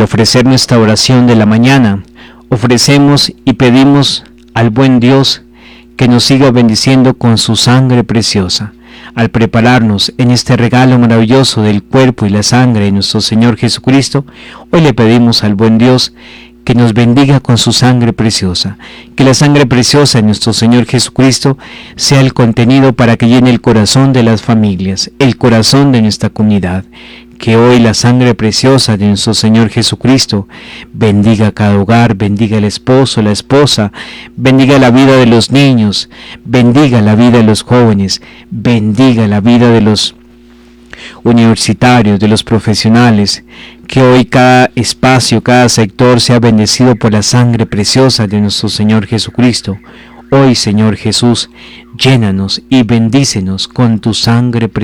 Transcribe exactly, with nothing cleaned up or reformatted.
al ofrecer nuestra oración de la mañana, ofrecemos y pedimos al buen Dios que nos siga bendiciendo con su sangre preciosa. Al prepararnos en este regalo maravilloso del cuerpo y la sangre de nuestro Señor Jesucristo, hoy le pedimos al buen Dios que nos bendiga con su sangre preciosa, que la sangre preciosa de nuestro Señor Jesucristo sea el contenido para que llene el corazón de las familias, el corazón de nuestra comunidad. Que hoy la sangre preciosa de nuestro Señor Jesucristo bendiga cada hogar, bendiga el esposo, la esposa, bendiga la vida de los niños, bendiga la vida de los jóvenes, bendiga la vida de los universitarios, de los profesionales. Que hoy cada espacio, cada sector sea bendecido por la sangre preciosa de nuestro Señor Jesucristo. Hoy, Señor Jesús, llénanos y bendícenos con tu sangre preciosa.